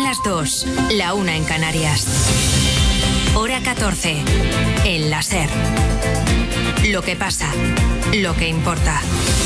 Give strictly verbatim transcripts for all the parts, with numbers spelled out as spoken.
las dos, la una en Canarias. Hora catorce, en la SER. Lo que pasa, lo que importa.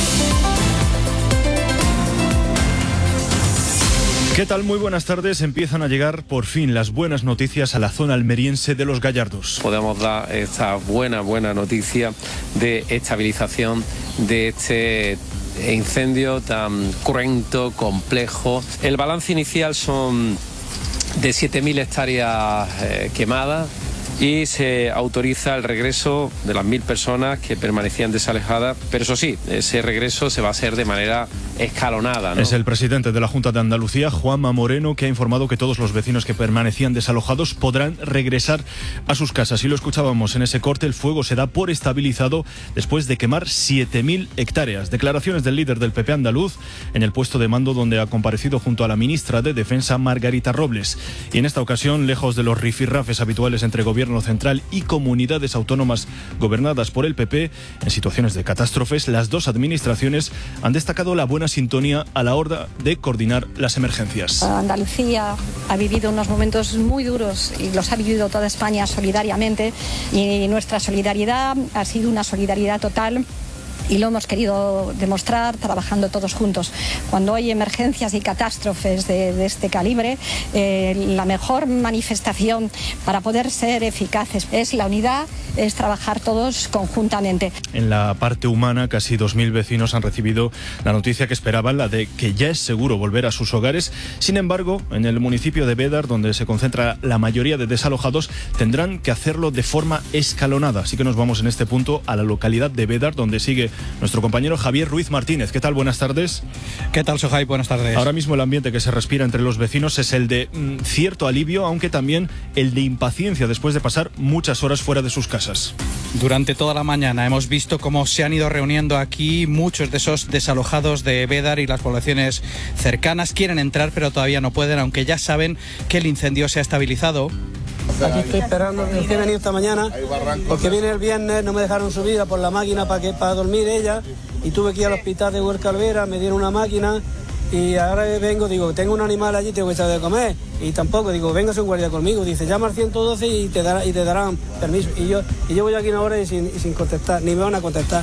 ¿Qué tal? Muy buenas tardes. Empiezan a llegar por fin las buenas noticias a la zona almeriense de Los Gallardos. Podemos dar esta buena, buena noticia de estabilización de este incendio tan cruento, complejo. El balance inicial son de siete mil hectáreas eh, quemadas y se autoriza el regreso de las mil personas que permanecían desalojadas, pero eso sí, ese regreso se va a hacer de manera escalonada, ¿no? Es el presidente de la Junta de Andalucía, Juanma Moreno, que ha informado que todos los vecinos que permanecían desalojados podrán regresar a sus casas. Y lo escuchábamos en ese corte, el fuego se da por estabilizado después de quemar siete mil hectáreas. Declaraciones del líder del P P andaluz en el puesto de mando donde ha comparecido junto a la ministra de Defensa, Margarita Robles. Y en esta ocasión, lejos de los rifirrafes habituales entre gobierno central y comunidades autónomas gobernadas por el P P, en situaciones de catástrofes, las dos administraciones han destacado la buena sintonía a la hora de coordinar las emergencias. Andalucía ha vivido unos momentos muy duros y los ha vivido toda España solidariamente, y nuestra solidaridad ha sido una solidaridad total. Y lo hemos querido demostrar trabajando todos juntos. Cuando hay emergencias y catástrofes de, de este calibre, eh, la mejor manifestación para poder ser eficaces es la unidad, es trabajar todos conjuntamente. En la parte humana, casi dos mil vecinos han recibido la noticia que esperaban, la de que ya es seguro volver a sus hogares. Sin embargo, en el municipio de Bédar, donde se concentra la mayoría de desalojados, tendrán que hacerlo de forma escalonada. Así que nos vamos en este punto a la localidad de Bédar, donde sigue nuestro compañero Javier Ruiz Martínez. ¿Qué tal? Buenas tardes. ¿Qué tal, Sohai? Buenas tardes. Ahora mismo el ambiente que se respira entre los vecinos es el de mm, cierto alivio, aunque también el de impaciencia después de pasar muchas horas fuera de sus casas. Durante toda la mañana hemos visto cómo se han ido reuniendo aquí muchos de esos desalojados de Bédar y las poblaciones cercanas. Quieren entrar, pero todavía no pueden, aunque ya saben que el incendio se ha estabilizado. Aquí estoy esperando, he venido esta mañana porque viene el viernes, no me dejaron subir por la máquina para que para dormir ella, y tuve que ir al hospital de Huerca Alvera, me dieron una máquina y ahora vengo, digo, tengo un animal allí, tengo que echar de comer, y tampoco, digo, véngase un guardia conmigo, dice, llama al ciento doce y te, dará, y te darán permiso, y yo, y yo voy aquí una hora y sin, y sin contestar, ni me van a contestar.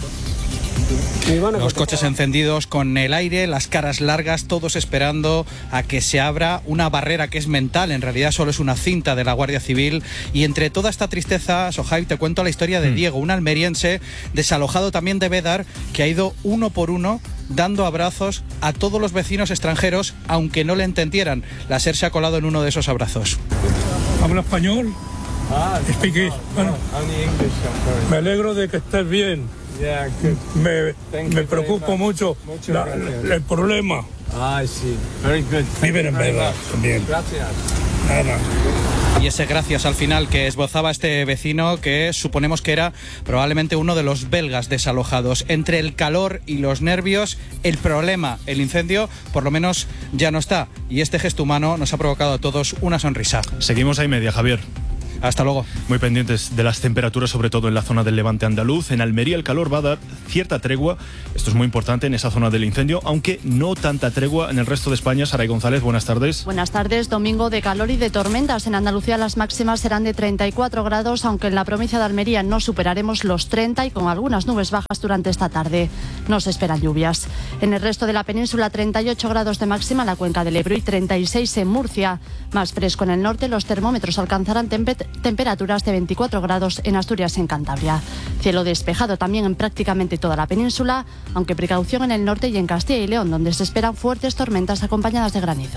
Los coches encendidos con el aire, las caras largas, todos esperando a que se abra una barrera que es mental, en realidad solo es una cinta de la Guardia Civil. Y entre toda esta tristeza, Sohai, te cuento la historia de Diego, un almeriense desalojado también de Bédar, que ha ido uno por uno dando abrazos a todos los vecinos extranjeros, aunque no le entendieran. La SER se ha colado en uno de esos abrazos. ¿Habla español? Speak. Bueno, me alegro de que estés bien. Me, me preocupa mucho la, la, el problema. Ah, sí. Very good. Viven en Bédar también. Gracias. Nada. Y ese gracias al final que esbozaba este vecino, que suponemos que era probablemente uno de los belgas desalojados. Entre el calor y los nervios, el problema, el incendio, por lo menos ya no está. Y este gesto humano nos ha provocado a todos una sonrisa. Seguimos ahí media, Javier. Hasta luego. Muy pendientes de las temperaturas, sobre todo en la zona del levante andaluz. En Almería el calor va a dar cierta tregua. Esto es muy importante en esa zona del incendio, aunque no tanta tregua en el resto de España. Saray González, buenas tardes. Buenas tardes. Domingo de calor y de tormentas. En Andalucía las máximas serán de treinta y cuatro grados, aunque en la provincia de Almería no superaremos los treinta y con algunas nubes bajas durante esta tarde. No se esperan lluvias. En el resto de la península, treinta y ocho grados de máxima en la cuenca del Ebro y treinta y seis en Murcia. Más fresco en el norte, los termómetros alcanzarán tempe- temperaturas de veinticuatro grados en Asturias y en Cantabria. Cielo despejado también en prácticamente toda la península, aunque precaución en el norte y en Castilla y León, donde se esperan fuertes tormentas acompañadas de granizo.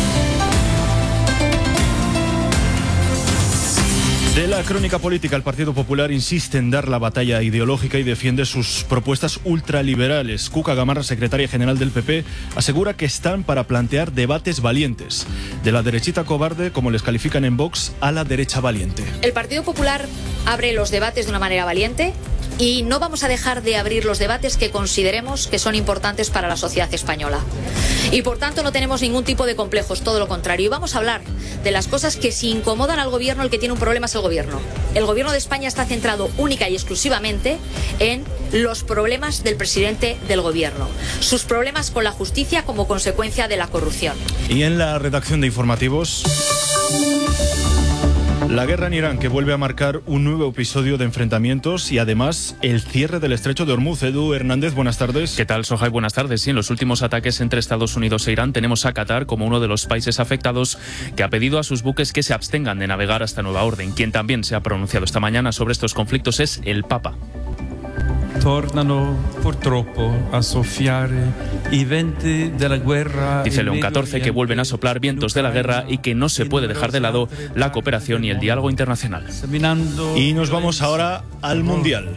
De la crónica política, el Partido Popular insiste en dar la batalla ideológica y defiende sus propuestas ultraliberales. Cuca Gamarra, secretaria general del P P, asegura que están para plantear debates valientes. De la derechita cobarde, como les califican en Vox, a la derecha valiente. El Partido Popular abre los debates de una manera valiente, y no vamos a dejar de abrir los debates que consideremos que son importantes para la sociedad española. Y por tanto no tenemos ningún tipo de complejos, todo lo contrario. Y vamos a hablar de las cosas que si incomodan al gobierno, el que tiene un problema es el gobierno. El gobierno de España está centrado única y exclusivamente en los problemas del presidente del gobierno, sus problemas con la justicia como consecuencia de la corrupción. Y en la redacción de informativos, la guerra en Irán, que vuelve a marcar un nuevo episodio de enfrentamientos y además el cierre del estrecho de Hormuz. Edu Hernández, buenas tardes. ¿Qué tal, Sohai? Buenas tardes. Sí, en los últimos ataques entre Estados Unidos e Irán tenemos a Qatar como uno de los países afectados, que ha pedido a sus buques que se abstengan de navegar hasta nueva orden. Quien también se ha pronunciado esta mañana sobre estos conflictos es el Papa. Tornano purtroppo a soffiare i venti della guerra. Dice León catorce que vuelven a soplar vientos de la guerra y que no se puede dejar de lado la cooperación y el diálogo internacional. Y nos vamos ahora al Mundial.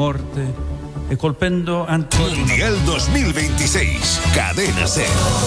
Mundial dos mil veintiséis, Cadena SER.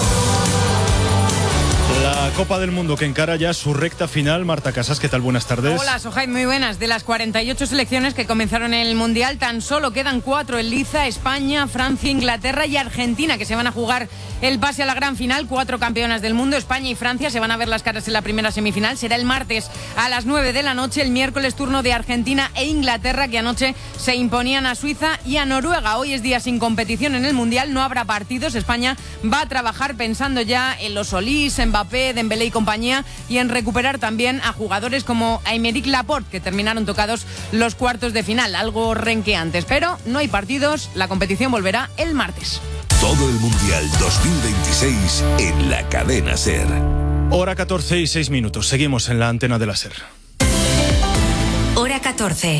La Copa del Mundo que encara ya su recta final. Marta Casas, ¿qué tal? Buenas tardes. Hola, Sohai, muy buenas. De las cuarenta y ocho selecciones que comenzaron el Mundial, tan solo quedan cuatro en liza: España, Francia, Inglaterra y Argentina, que se van a jugar el pase a la gran final. Cuatro campeonas del mundo, España y Francia, se van a ver las caras en la primera semifinal. Será el martes a las nueve de la noche. El miércoles turno de Argentina e Inglaterra, que anoche se imponían a Suiza y a Noruega. Hoy es día sin competición en el Mundial, no habrá partidos. España va a trabajar pensando ya en los Solís, Mbappé, Dembélé y compañía, y en recuperar también a jugadores como Aymeric Laporte, que terminaron tocados los cuartos de final, algo renqueantes. Pero no hay partidos, la competición volverá el martes. Todo el Mundial dos mil veintiséis en la Cadena SER. Hora catorce y seis minutos. Seguimos en la antena de la SER. Hora catorce.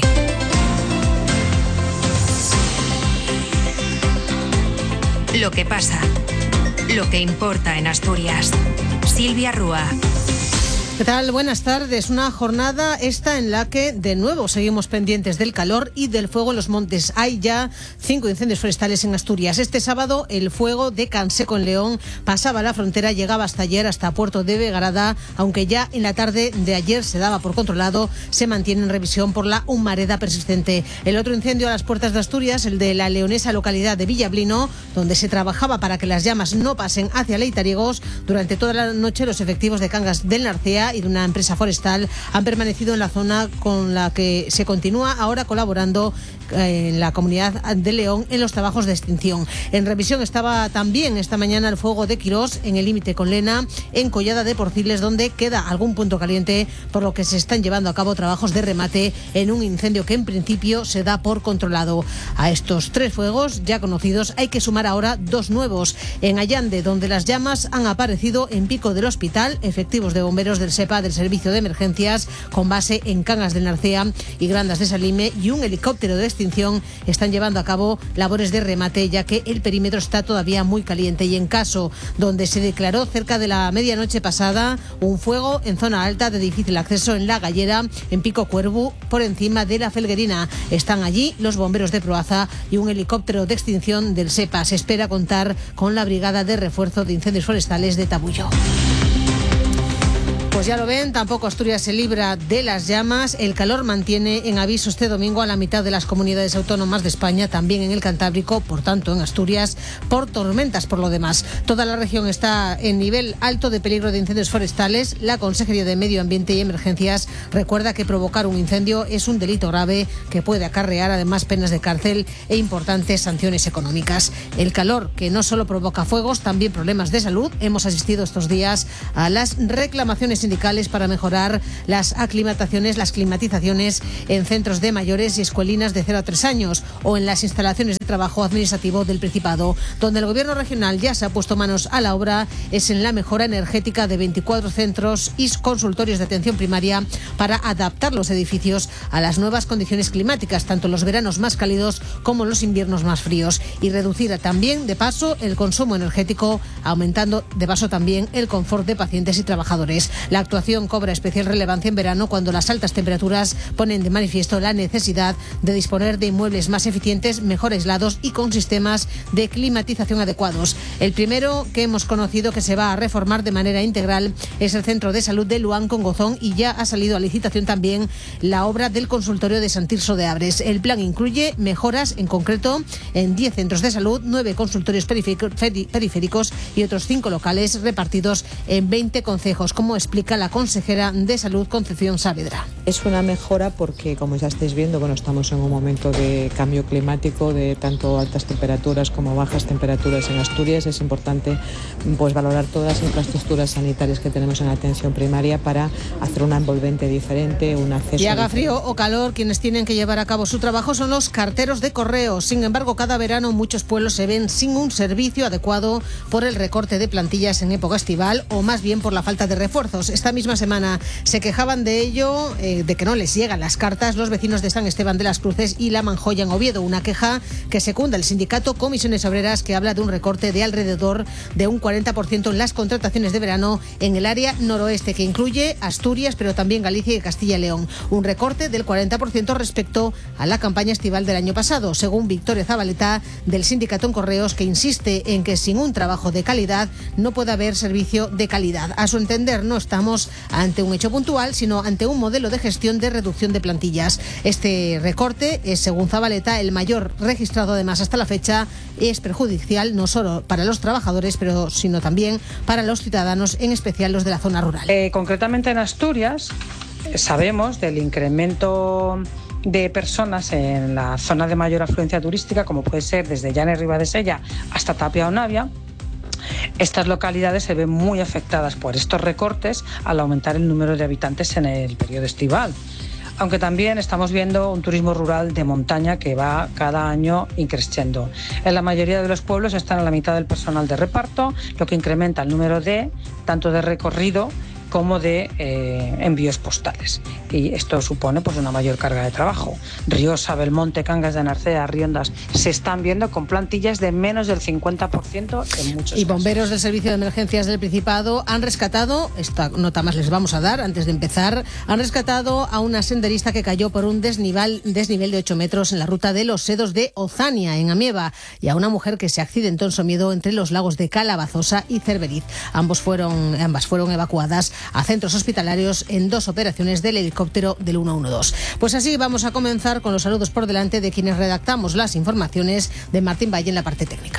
Lo que pasa, lo que importa en Asturias. Silvia Rúa. ¿Qué tal? Buenas tardes. Una jornada esta en la que de nuevo seguimos pendientes del calor y del fuego en los montes. Hay ya cinco incendios forestales en Asturias. Este sábado el fuego de Canseco en León pasaba la frontera, llegaba hasta ayer hasta Puerto de Vegarada, aunque ya en la tarde de ayer se daba por controlado, se mantiene en revisión por la humareda persistente. El otro incendio a las puertas de Asturias, el de la leonesa localidad de Villablino, donde se trabajaba para que las llamas no pasen hacia Leitariegos. Durante toda la noche los efectivos de Cangas del Narcea y de una empresa forestal han permanecido en la zona, con la que se continúa ahora colaborando en la comunidad de León en los trabajos de extinción. En revisión estaba también esta mañana el fuego de Quirós en el límite con Lena, en Collada de Porciles, donde queda algún punto caliente, por lo que se están llevando a cabo trabajos de remate en un incendio que en principio se da por controlado. A estos tres fuegos ya conocidos hay que sumar ahora dos nuevos. En Allande, donde las llamas han aparecido en Pico del Hospital, efectivos de bomberos del SEPA, del Servicio de Emergencias, con base en Cangas del Narcea y Grandas de Salime, y un helicóptero de extinción están llevando a cabo labores de remate, ya que el perímetro está todavía muy caliente. Y en Caso, donde se declaró cerca de la medianoche pasada un fuego en zona alta de difícil acceso en La Gallera, en Pico Cuervo, por encima de la Felguerina. Están allí los bomberos de Proaza y un helicóptero de extinción del SEPA. Se espera contar con la Brigada de Refuerzo de Incendios Forestales de Tabullo. Pues ya lo ven, tampoco Asturias se libra de las llamas. El calor mantiene en aviso este domingo a la mitad de las comunidades autónomas de España, también en el Cantábrico, por tanto en Asturias, por tormentas por lo demás. Toda la región está en nivel alto de peligro de incendios forestales. La Consejería de Medio Ambiente y Emergencias recuerda que provocar un incendio es un delito grave que puede acarrear además penas de cárcel e importantes sanciones económicas. El calor, que no solo provoca fuegos, también problemas de salud. Hemos asistido estos días a las reclamaciones sindicales para mejorar las aclimataciones, las climatizaciones en centros de mayores y escuelinas de cero a tres años, o en las instalaciones de trabajo administrativo del Principado. Donde el Gobierno regional ya se ha puesto manos a la obra es en la mejora energética de veinticuatro centros y consultorios de atención primaria para adaptar los edificios a las nuevas condiciones climáticas, tanto los veranos más cálidos como los inviernos más fríos, y reducir también de paso el consumo energético, aumentando de paso también el confort de pacientes y trabajadores. La actuación cobra especial relevancia en verano cuando las altas temperaturas ponen de manifiesto la necesidad de disponer de inmuebles más eficientes, mejor aislados y con sistemas de climatización adecuados. El primero que hemos conocido que se va a reformar de manera integral es el Centro de Salud de Luán con Gozón, y ya ha salido a licitación también la obra del consultorio de Sant Tirso de Abres. El plan incluye mejoras, en concreto, en diez centros de salud, nueve consultorios periféricos y otros cinco locales repartidos en veinte concejos, como explica la consejera de Salud, Concepción Saavedra. Es una mejora porque, como ya estáis viendo, bueno, estamos en un momento de cambio climático, de tanto altas temperaturas como bajas temperaturas en Asturias. Es importante pues valorar todas las infraestructuras sanitarias que tenemos en atención primaria para hacer una envolvente diferente, un acceso... Y haga diferente. frío o calor, quienes tienen que llevar a cabo su trabajo son los carteros de correos. Sin embargo, cada verano muchos pueblos se ven sin un servicio adecuado por el recorte de plantillas en época estival, o más bien por la falta de refuerzos. Esta misma semana se quejaban de ello, eh, de que no les llegan las cartas, los vecinos de San Esteban de las Cruces y La Manjoya en Oviedo. Una queja que secunda el sindicato Comisiones Obreras, que habla de un recorte de alrededor de un cuarenta por ciento en las contrataciones de verano en el área noroeste, que incluye Asturias, pero también Galicia y Castilla y León. Un recorte del cuarenta por ciento respecto a la campaña estival del año pasado, según Victoria Zabaleta, del sindicato en Correos, que insiste en que sin un trabajo de calidad no puede haber servicio de calidad. A su entender, no estamos ante un hecho puntual, sino ante un modelo de gestión de reducción de plantillas. Este recorte es, según Zabaleta, el mayor registrado además hasta la fecha. Es perjudicial no solo para los trabajadores, pero sino también para los ciudadanos, en especial los de la zona rural. Eh, concretamente en Asturias sabemos del incremento de personas en la zona de mayor afluencia turística, como puede ser desde Llanes Ribadesella hasta Tapia o Navia. Estas localidades se ven muy afectadas por estos recortes al aumentar el número de habitantes en el periodo estival. Aunque también estamos viendo un turismo rural de montaña que va cada año increciendo. En la mayoría de los pueblos están a la mitad del personal de reparto, lo que incrementa el número de tanto de recorrido como de eh, envíos postales. Y esto supone pues una mayor carga de trabajo. Riosa, Belmonte, Cangas de Narcea, Riondas se están viendo con plantillas de menos del cincuenta por ciento en muchos Y casos. bomberos del Servicio de Emergencias del Principado han rescatado, esta nota más les vamos a dar antes de empezar, han rescatado a una senderista que cayó por un desnivel, desnivel de ocho metros en la ruta de los Sedos de Ozania, en Amieva, y a una mujer que se accidentó en Somiedo entre los lagos de Calabazosa y Cerveriz. Ambos fueron, ambas fueron evacuadas a centros hospitalarios en dos operaciones del helicóptero del ciento doce. Pues así vamos a comenzar con los saludos por delante de quienes redactamos las informaciones, de Martín Valle en la parte técnica.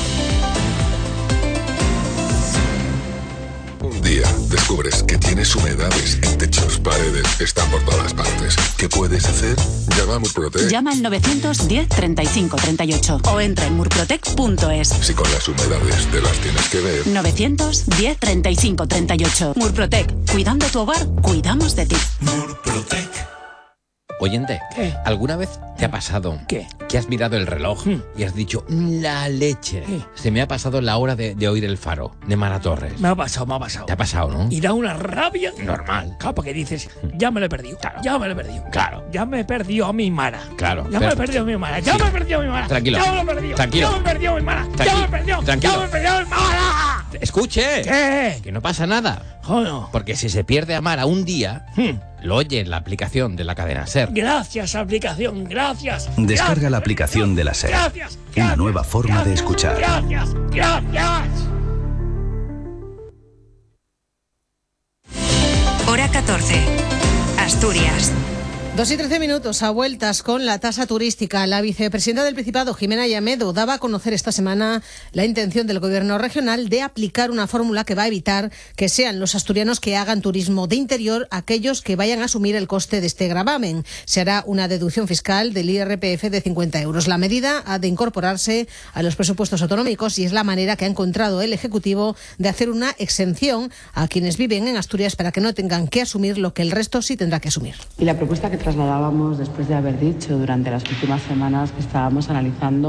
Un día descubres que tienes humedades en techos, paredes, están por todas partes. ¿Qué puedes hacer? Llama a Murprotec. Llama al novecientos diez treinta y cinco treinta y ocho o entra en murprotec punto es. Si con las humedades te las tienes que ver. novecientos diez treinta y cinco treinta y ocho. Murprotec. Cuidando tu hogar, cuidamos de ti. Murprotec. Oyente, ¿qué? ¿Alguna vez te ha pasado ¿Qué? que has mirado el reloj ¿Mm? y has dicho, la leche? ¿Qué? Se me ha pasado la hora de, de oír el faro, de Mara Torres. Me ha pasado, me ha pasado. ¿Te ha pasado, no? Y da una rabia. Normal. Claro, porque dices, ya me lo he perdido. Claro. Ya me lo he perdido. Claro. Ya me he perdido a mi Mara. Claro. Ya pero... me he perdido a mi Mara. Ya sí. me he perdido a mi Mara. Tranquilo. Ya me lo he perdido. Tranquilo. Ya me he perdido a mi Mara. Tranqui... Ya me he perdido. Tranquilo. Ya me he perdido a mi Mara. Escuche. ¿Qué? Que no pasa nada. Oh, no. Porque si se pierde a Mara un día, hmm. lo oye en la aplicación de la cadena SER. Gracias, aplicación. Gracias. Descarga gracias. la aplicación de la SER. Gracias. Una gracias, nueva forma gracias, de escuchar. Gracias. Gracias. Hora catorce. Asturias. Dos y trece minutos a vueltas con la tasa turística. La vicepresidenta del Principado, Jimena Llamedo, daba a conocer esta semana la intención del Gobierno regional de aplicar una fórmula que va a evitar que sean los asturianos que hagan turismo de interior aquellos que vayan a asumir el coste de este gravamen. Se hará una deducción fiscal del I R P F de cincuenta euros. La medida ha de incorporarse a los presupuestos autonómicos y es la manera que ha encontrado el Ejecutivo de hacer una exención a quienes viven en Asturias para que no tengan que asumir lo que el resto sí tendrá que asumir. Y la propuesta que trasladábamos después de haber dicho durante las últimas semanas que estábamos analizando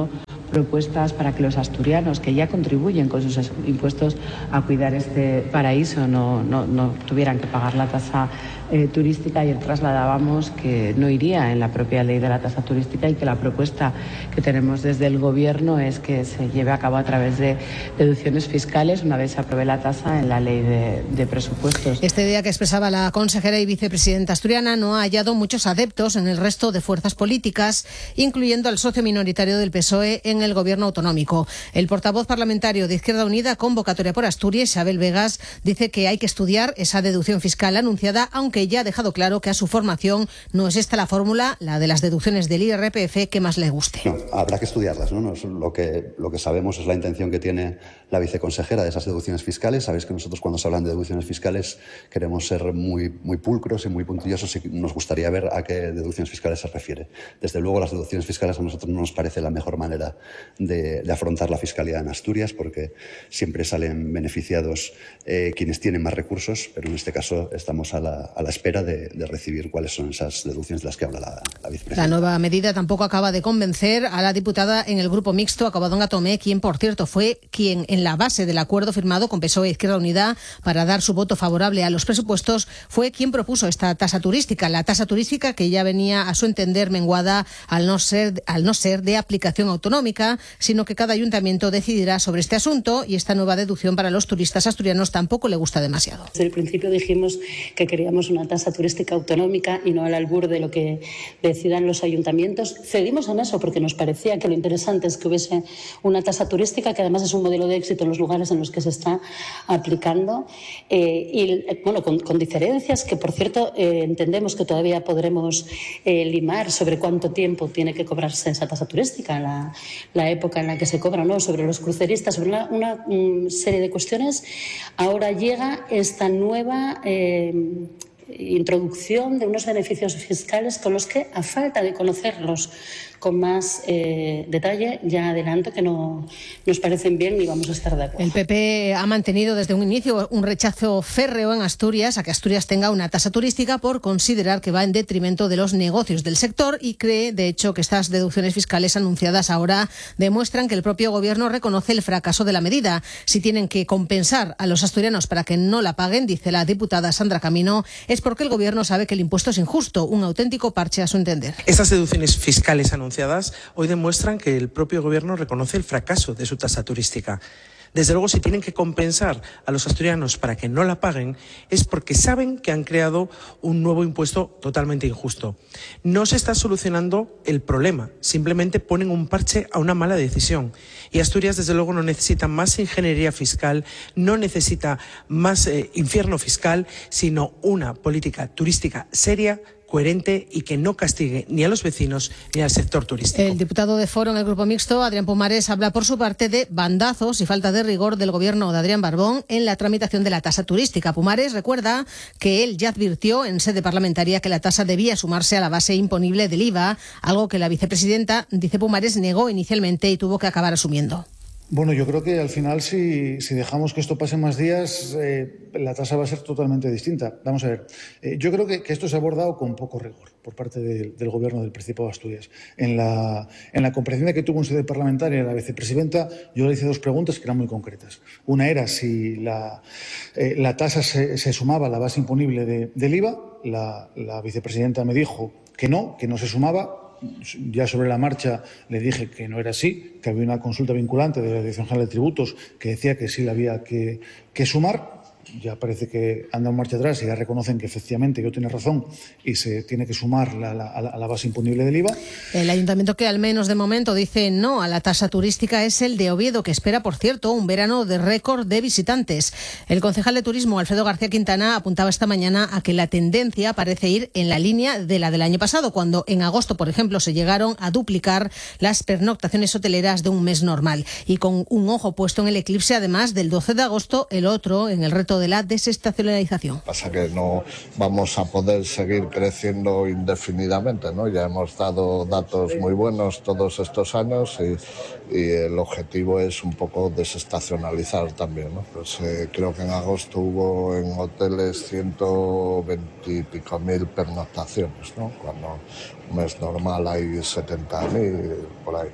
propuestas para que los asturianos, que ya contribuyen con sus impuestos a cuidar este paraíso, no, no, no tuvieran que pagar la tasa eh, turística. Ayer trasladábamos que no iría en la propia ley de la tasa turística y que la propuesta que tenemos desde el Gobierno es que se lleve a cabo a través de deducciones fiscales una vez se apruebe la tasa en la ley de, de presupuestos. Este día que expresaba la consejera y vicepresidenta asturiana no ha hallado muchos adeptos en el resto de fuerzas políticas, incluyendo al socio minoritario del P S O E en el Gobierno autonómico. El portavoz parlamentario de Izquierda Unida, Convocatoria por Asturias, Isabel Vegas, dice que hay que estudiar esa deducción fiscal anunciada, aunque ya ha dejado claro que a su formación no es esta la fórmula, la de las deducciones del I R P F, que más le guste. No, habrá que estudiarlas, ¿no? Lo que, lo que sabemos es la intención que tiene la viceconsejera de esas deducciones fiscales. Sabéis que nosotros, cuando se hablan de deducciones fiscales, queremos ser muy, muy pulcros y muy puntillosos y nos gustaría ver a qué deducciones fiscales se refiere. Desde luego, las deducciones fiscales a nosotros no nos parece la mejor manera de, de afrontar la fiscalidad en Asturias, porque siempre salen beneficiados eh, quienes tienen más recursos, pero en este caso estamos a la, a la espera de, de recibir cuáles son esas deducciones de las que habla la, la vicepresidenta. La nueva medida tampoco acaba de convencer a la diputada en el Grupo Mixto, a Covadonga Tomé, quien, por cierto, fue quien en la base del acuerdo firmado con P S O E e Izquierda Unida para dar su voto favorable a los presupuestos, fue quien propuso esta tasa turística, la tasa turística que ya venía, a su entender, menguada al no ser, al no ser de aplicación autonómica, sino que cada ayuntamiento decidirá sobre este asunto, y esta nueva deducción para los turistas asturianos tampoco le gusta demasiado. Desde el principio dijimos que queríamos una tasa turística autonómica y no al albur de lo que decidan los ayuntamientos. Cedimos en eso porque nos parecía que lo interesante es que hubiese una tasa turística, que además es un modelo de éxito en los lugares en los que se está aplicando, eh, y bueno, con, con diferencias que, por cierto, eh, entendemos que todavía podremos eh, limar sobre cuánto tiempo tiene que cobrarse esa tasa turística, la, la época en la que se cobra, ¿no?, sobre los cruceristas, sobre una, una um, serie de cuestiones. Ahora llega esta nueva eh, introducción de unos beneficios fiscales con los que, a falta de conocerlos con más eh, detalle, ya adelanto que no nos parecen bien ni vamos a estar de acuerdo. El P P ha mantenido desde un inicio un rechazo férreo en Asturias a que Asturias tenga una tasa turística, por considerar que va en detrimento de los negocios del sector, y cree, de hecho, que estas deducciones fiscales anunciadas ahora demuestran que el propio Gobierno reconoce el fracaso de la medida. Si tienen que compensar a los asturianos para que no la paguen, dice la diputada Sandra Camino, es porque el Gobierno sabe que el impuesto es injusto, un auténtico parche a su entender. Estas deducciones fiscales anunciadas hoy demuestran que el propio Gobierno reconoce el fracaso de su tasa turística. Desde luego, si tienen que compensar a los asturianos para que no la paguen, es porque saben que han creado un nuevo impuesto totalmente injusto. No se está solucionando el problema, simplemente ponen un parche a una mala decisión. Y Asturias, desde luego, no necesita más ingeniería fiscal, no necesita más eh, infierno fiscal, sino una política turística seria, coherente y que no castigue ni a los vecinos ni al sector turístico. El diputado de Foro en el Grupo Mixto, Adrián Pumares, habla por su parte de bandazos y falta de rigor del Gobierno de Adrián Barbón en la tramitación de la tasa turística. Pumares recuerda que él ya advirtió en sede parlamentaria que la tasa debía sumarse a la base imponible del I V A, algo que la vicepresidenta, dice Pumares, negó inicialmente y tuvo que acabar asumiendo. Bueno, yo creo que al final, si, si dejamos que esto pase más días, eh, la tasa va a ser totalmente distinta. Vamos a ver, eh, yo creo que, que esto se ha abordado con poco rigor por parte de, del Gobierno del Principado de Asturias. En la, en la comparecencia que tuvo en sede parlamentaria la vicepresidenta, yo le hice dos preguntas que eran muy concretas. Una era si la, eh, la tasa se, se sumaba a la base imponible de, del I V A. La, la vicepresidenta me dijo que no, que no se sumaba. Ya sobre la marcha le dije que no era así, que había una consulta vinculante de la Dirección General de Tributos que decía que sí la había que, que sumar. Ya parece que anda en marcha atrás y ya reconocen que efectivamente yo tenía razón y se tiene que sumar la, la, a la base imponible del I V A. El ayuntamiento que al menos de momento dice no a la tasa turística es el de Oviedo, que espera, por cierto, un verano de récord de visitantes. El concejal de Turismo, Alfredo García Quintana, apuntaba esta mañana a que la tendencia parece ir en la línea de la del año pasado, cuando en agosto, por ejemplo, se llegaron a duplicar las pernoctaciones hoteleras de un mes normal. Y con un ojo puesto en el eclipse, además del doce de agosto, el otro en el reto de la desestacionalización. Pasa que no vamos a poder seguir creciendo indefinidamente, ¿no? Ya hemos dado datos muy buenos todos estos años y, y el objetivo es un poco desestacionalizar también, ¿no? Pues eh, creo que en agosto hubo en hoteles ciento veinte y pico mil pernoctaciones, ¿no? Cuando un mes normal hay setenta mil por ahí.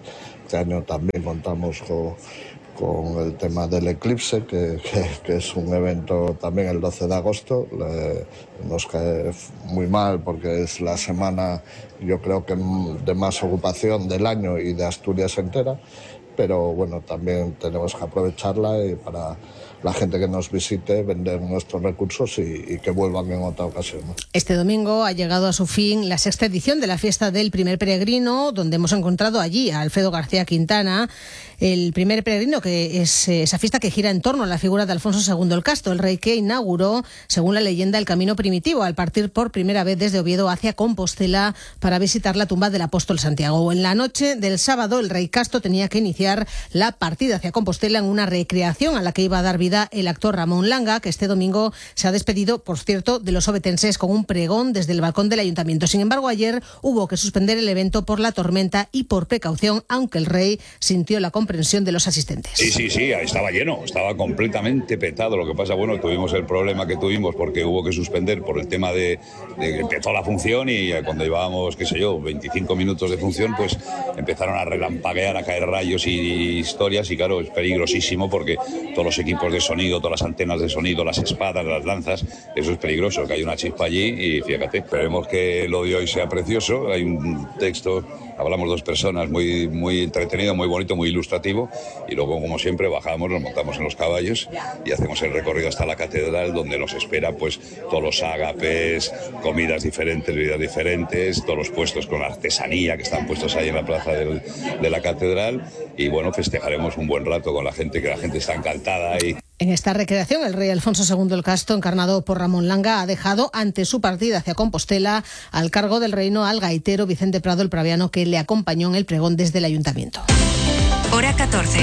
Este año también contamos con, con el tema del eclipse, que, que, que es un evento también el doce de agosto. Le, nos cae muy mal porque es la semana, yo creo que de más ocupación del año y de Asturias entera, pero bueno, también tenemos que aprovecharla y para la gente que nos visite vender nuestros recursos y, y que vuelvan en otra ocasión, ¿no? Este domingo ha llegado a su fin la sexta edición de la fiesta del primer peregrino, donde hemos encontrado allí a Alfredo García Quintana, el primer peregrino, que es esa fiesta que gira en torno a la figura de Alfonso segundo el Casto, el rey que inauguró, según la leyenda, el camino primitivo al partir por primera vez desde Oviedo hacia Compostela para visitar la tumba del apóstol Santiago. En la noche del sábado, el rey Casto tenía que iniciar la partida hacia Compostela en una recreación a la que iba a dar vida el actor Ramón Langa, que este domingo se ha despedido, por cierto, de los obetenses con un pregón desde el balcón del ayuntamiento. Sin embargo, ayer hubo que suspender el evento por la tormenta y por precaución, aunque el rey sintió la comprensión de los asistentes. Sí, sí, sí, estaba lleno, estaba completamente petado. Lo que pasa, bueno, tuvimos el problema que tuvimos porque hubo que suspender por el tema de, de que empezó la función y cuando llevábamos, qué sé yo, veinticinco minutos de función, pues empezaron a relampaguear, a caer rayos y historias y claro, es peligrosísimo porque todos los equipos de sonido, todas las antenas de sonido, las espadas, las lanzas, eso es peligroso, que hay una chispa allí y fíjate, esperemos que lo de hoy sea precioso. Hay un texto, hablamos dos personas, muy, muy entretenido, muy bonito, muy ilustrativo y luego, como siempre, bajamos, nos montamos en los caballos y hacemos el recorrido hasta la catedral, donde nos espera pues todos los ágapes, comidas diferentes, bebidas diferentes, todos los puestos con artesanía que están puestos ahí en la plaza del, de la catedral y bueno, festejaremos un buen rato con la gente, que la gente está encantada y... En esta recreación, el rey Alfonso segundo el Casto, encarnado por Ramón Langa, ha dejado ante su partida hacia Compostela al cargo del reino al gaitero Vicente Prado el Praviano, que le acompañó en el pregón desde el ayuntamiento. Hora catorce.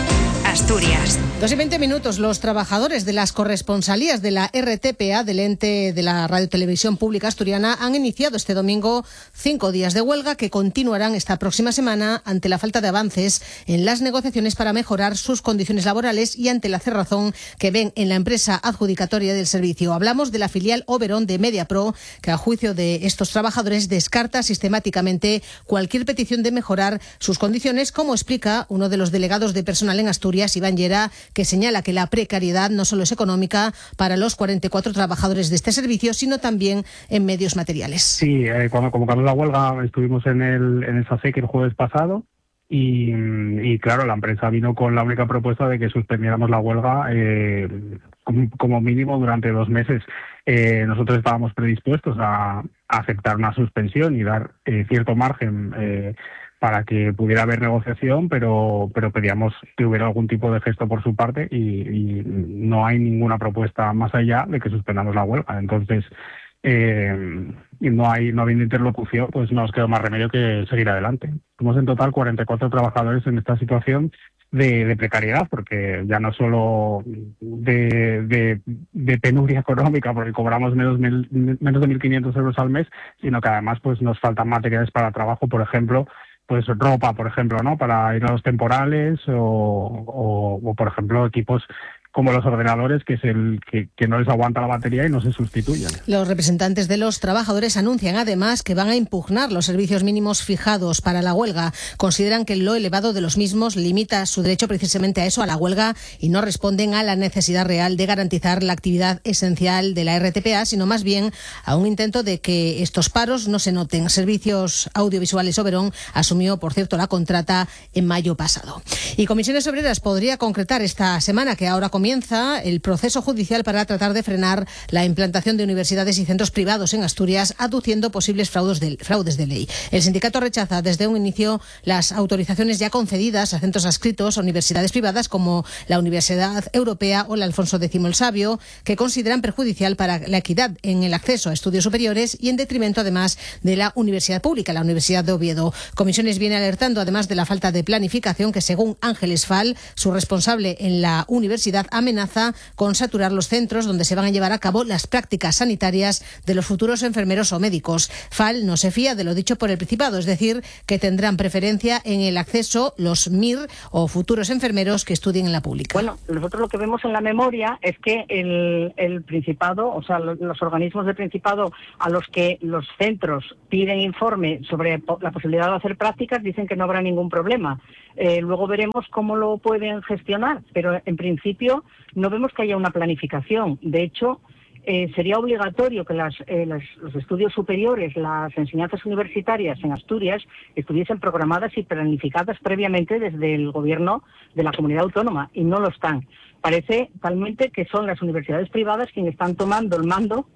Asturias. Dos y veinte minutos. Los trabajadores de las corresponsalías de la R T P A, del ente de la Radiotelevisión Pública Asturiana, han iniciado este domingo cinco días de huelga que continuarán esta próxima semana ante la falta de avances en las negociaciones para mejorar sus condiciones laborales y ante la cerrazón que ven en la empresa adjudicatoria del servicio. Hablamos de la filial Oberon de Mediapro, que a juicio de estos trabajadores descarta sistemáticamente cualquier petición de mejorar sus condiciones, como explica uno de los delegados de personal en Asturias, Iván Llera, que señala que la precariedad no solo es económica para los cuarenta y cuatro trabajadores de este servicio, sino también en medios materiales. Sí, eh, cuando convocamos la huelga estuvimos en el, en el S A C E C el jueves pasado y, y claro, la empresa vino con la única propuesta de que suspendiéramos la huelga eh, como, como mínimo durante dos meses. Eh, nosotros estábamos predispuestos a, a aceptar una suspensión y dar eh, cierto margen eh, para que pudiera haber negociación, pero pero pedíamos que hubiera algún tipo de gesto por su parte y, y no hay ninguna propuesta más allá de que suspendamos la huelga. Entonces, eh, no hay no habiendo interlocución, pues no nos queda más remedio que seguir adelante. Somos en total cuarenta y cuatro trabajadores en esta situación de, de precariedad, porque ya no solo de, de, de penuria económica, porque cobramos menos, mil, menos de mil quinientos euros al mes, sino que además pues nos faltan materiales para trabajo, por ejemplo, pues ropa, por ejemplo, ¿no? Para ir a los temporales o, o, o por ejemplo, equipos como los ordenadores, que es el que, que no les aguanta la batería y no se sustituyen. Los representantes de los trabajadores anuncian además que van a impugnar los servicios mínimos fijados para la huelga. Consideran que lo elevado de los mismos limita su derecho precisamente a eso, a la huelga, y no responden a la necesidad real de garantizar la actividad esencial de la R T P A, sino más bien a un intento de que estos paros no se noten. Servicios Audiovisuales Oberon asumió, por cierto, la contrata en mayo pasado. Y Comisiones Obreras podría concretar esta semana, que ahora comienza, el proceso judicial para tratar de frenar la implantación de universidades y centros privados en Asturias, aduciendo posibles fraudes de, fraudes de ley. El sindicato rechaza desde un inicio las autorizaciones ya concedidas a centros adscritos a universidades privadas como la Universidad Europea o la Alfonso X el Sabio, que consideran perjudicial para la equidad en el acceso a estudios superiores y en detrimento además de la universidad pública, la Universidad de Oviedo. Comisiones viene alertando además de la falta de planificación que, según Ángeles Fal, su responsable en la universidad, Sanidad amenaza con saturar los centros donde se van a llevar a cabo las prácticas sanitarias de los futuros enfermeros o médicos. F A L no se fía de lo dicho por el Principado, es decir, que tendrán preferencia en el acceso los M I R o futuros enfermeros que estudien en la pública. Bueno, nosotros lo que vemos en la memoria es que el, el Principado, o sea, los, los organismos del Principado a los que los centros piden informe sobre la posibilidad de hacer prácticas dicen que no habrá ningún problema. Eh, luego veremos cómo lo pueden gestionar, pero en principio no vemos que haya una planificación. De hecho, Eh, sería obligatorio que las, eh, las, los estudios superiores, las enseñanzas universitarias en Asturias, estuviesen programadas y planificadas previamente desde el gobierno de la comunidad autónoma, y no lo están. Parece talmente que son las universidades privadas quienes están tomando el mando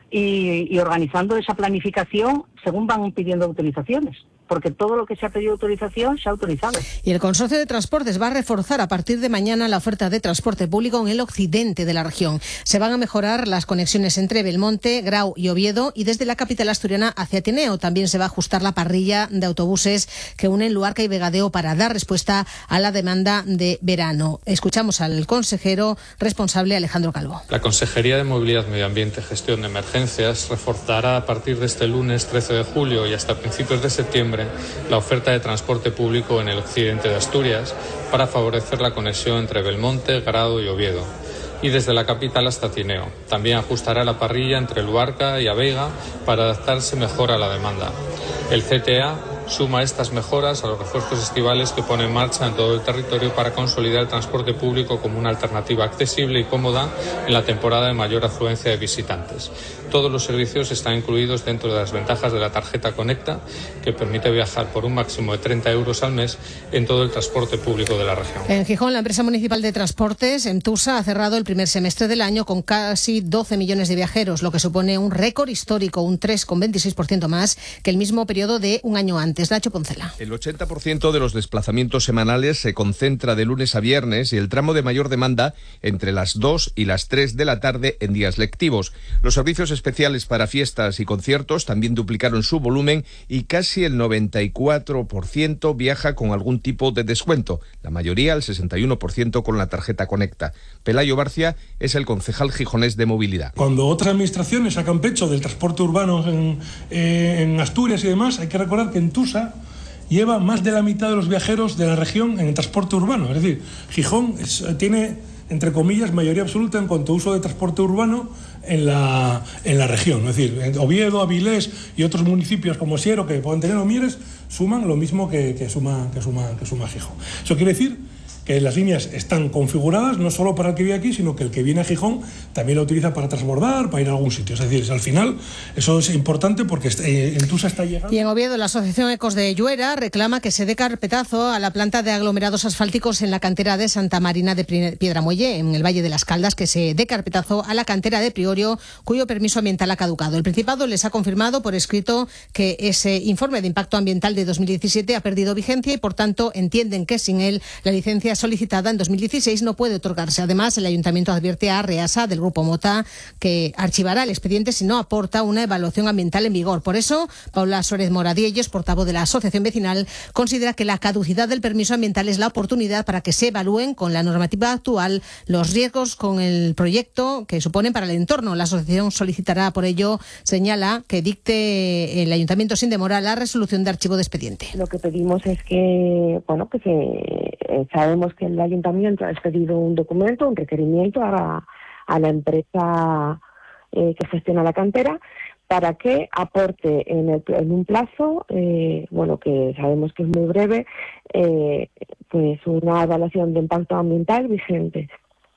y, y organizando esa planificación según van pidiendo autorizaciones, porque todo lo que se ha pedido autorización se ha autorizado. Y el Consorcio de Transportes va a reforzar a partir de mañana la oferta de transporte público en el occidente de la región. Se van a mejorar las conexiones entre Belmonte, Grau y Oviedo, y desde la capital asturiana hacia Tineo. También se va a ajustar la parrilla de autobuses que unen Luarca y Vegadeo para dar respuesta a la demanda de verano. Escuchamos al consejero responsable, Alejandro Calvo. La Consejería de Movilidad, Medio Ambiente y Gestión de Emergencias reforzará a partir de este lunes trece de julio y hasta principios de septiembre la oferta de transporte público en el occidente de Asturias para favorecer la conexión entre Belmonte, Grado y Oviedo, y desde la capital hasta Tineo. También ajustará la parrilla entre Luarca y Aveiga para adaptarse mejor a la demanda. El C T A suma estas mejoras a los refuerzos estivales que pone en marcha en todo el territorio para consolidar el transporte público como una alternativa accesible y cómoda en la temporada de mayor afluencia de visitantes. Todos los servicios están incluidos dentro de las ventajas de la tarjeta Conecta, que permite viajar por un máximo de treinta euros al mes en todo el transporte público de la región. En Gijón, la empresa municipal de transportes, Emtusa, ha cerrado el primer semestre del año con casi doce millones de viajeros, lo que supone un récord histórico, un tres coma veintiséis por ciento más que el mismo periodo de un año antes. Nacho Poncela. El ochenta por ciento de los desplazamientos semanales se concentra de lunes a viernes y el tramo de mayor demanda entre las dos y las tres de la tarde en días lectivos. Los servicios especiales para fiestas y conciertos también duplicaron su volumen y casi el noventa y cuatro por ciento viaja con algún tipo de descuento, la mayoría, el sesenta y uno por ciento, con la tarjeta Conecta. Pelayo Barcia es el concejal gijonés de movilidad. Cuando otras administraciones sacan pecho del transporte urbano en, eh, en Asturias y demás, hay que recordar que en Tusa lleva más de la mitad de los viajeros de la región en el transporte urbano. Es decir, Gijón es, tiene, entre comillas, mayoría absoluta en cuanto a uso de transporte urbano en la, en la región. Es decir, Oviedo, Avilés y otros municipios como Siero, que pueden tener o Mieres, suman lo mismo que, que, suma, que, suma, que suma Gijón. Eso quiere decir que las líneas están configuradas no solo para el que vive aquí, sino que el que viene a Gijón también la utiliza para transbordar, para ir a algún sitio. Es decir, al final eso es importante porque eh, en Tusa está llegando. Y en Oviedo, la Asociación Ecos de Lluera reclama que se dé carpetazo a la planta de aglomerados asfálticos en la cantera de Santa Marina de Piedramuelle, en el Valle de las Caldas, que se dé carpetazo a la cantera de Priorio, cuyo permiso ambiental ha caducado. El Principado les ha confirmado por escrito que ese informe de impacto ambiental de dos mil diecisiete ha perdido vigencia y, por tanto, entienden que sin él la licencia solicitada en dos mil dieciséis no puede otorgarse. Además, el Ayuntamiento advierte a Reasa del Grupo Mota que archivará el expediente si no aporta una evaluación ambiental en vigor. Por eso, Paula Suárez Moradiellos, portavoz de la Asociación Vecinal, considera que la caducidad del permiso ambiental es la oportunidad para que se evalúen con la normativa actual los riesgos con el proyecto que suponen para el entorno. La asociación solicitará, por ello, señala, que dicte el Ayuntamiento sin demora la resolución de archivo de expediente. Lo que pedimos es que, bueno, que se, eh, sabemos que el Ayuntamiento ha expedido un documento, un requerimiento a, a la empresa eh, que gestiona la cantera para que aporte en, el, en un plazo, eh, bueno, que sabemos que es muy breve, eh, pues una evaluación de impacto ambiental vigente.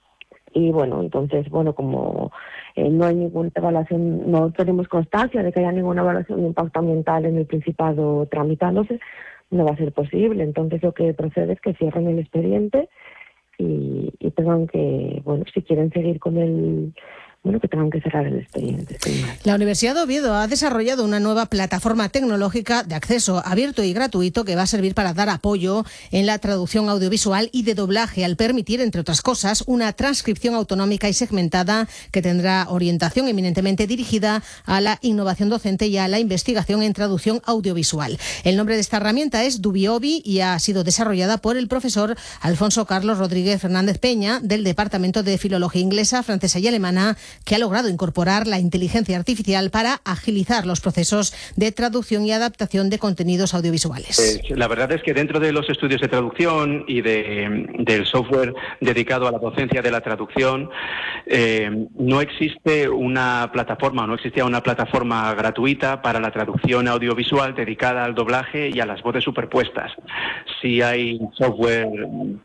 Y bueno, entonces, bueno, como eh, no hay ninguna evaluación, no tenemos constancia de que haya ninguna evaluación de impacto ambiental en el Principado tramitándose, no va a ser posible. Entonces lo que procede es que cierren el expediente y, y tengan que, bueno, si quieren seguir con el bueno, que tengan que cerrar el expediente. La Universidad de Oviedo ha desarrollado una nueva plataforma tecnológica de acceso abierto y gratuito que va a servir para dar apoyo en la traducción audiovisual y de doblaje, al permitir, entre otras cosas, una transcripción autonómica y segmentada que tendrá orientación eminentemente dirigida a la innovación docente y a la investigación en traducción audiovisual. El nombre de esta herramienta es Dubiobi y ha sido desarrollada por el profesor Alfonso Carlos Rodríguez Fernández Peña, del Departamento de Filología Inglesa, Francesa y Alemana, que ha logrado incorporar la inteligencia artificial para agilizar los procesos de traducción y adaptación de contenidos audiovisuales. Eh, la verdad es que dentro de los estudios de traducción y de, del software dedicado a la docencia de la traducción, eh, no existe una plataforma, no existía una plataforma gratuita para la traducción audiovisual dedicada al doblaje y a las voces superpuestas. Sí hay software